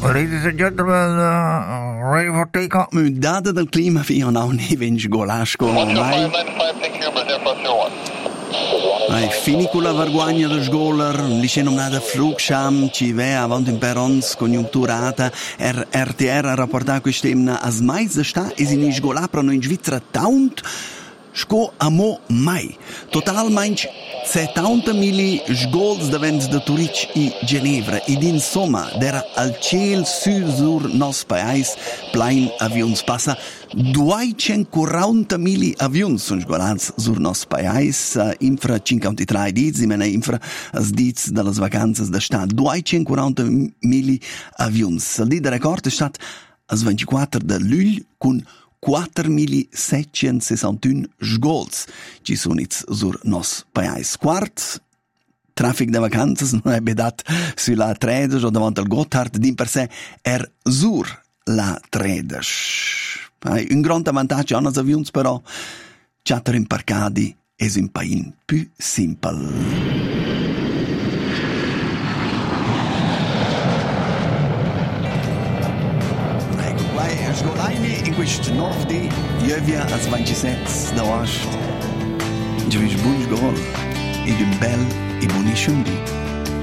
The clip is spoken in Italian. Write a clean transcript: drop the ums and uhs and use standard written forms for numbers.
Ladies and gentlemen, ready for takeoff? Data del clima fino a un evento golasco mai. Ai fini con la vergogna del sgoler, liceno nada flugscham, ci ve avanti in perons conjuncturata, RTR a rapportare quest'emna as mais sta e si ni sgola pro in Svizzera taunt, sco amo mai. Totalmente 70.000 sgols davens de Turic i Ginevra ed insomma dera al ciel sur nos país plain avions passa 240.000 avions sunt sgolats sur nos país infra 53 dies imene infra as dies de las vacanzas da stat 240.000 avions. Il di de record è stat as 24 de luglio con 4.761 sgols ci sono sur nos país. Quart, traffic de vacanzas non è bedat sulla 13 o davanti al Gotthard, din per sé sur la 13. Un grande vantaggio hanno gli avions però, chatter imparcati è un paese più simple. In questo 9 di Iovia als 27 da Ost. Ci vis buon gol ed un bel e buonissimo di.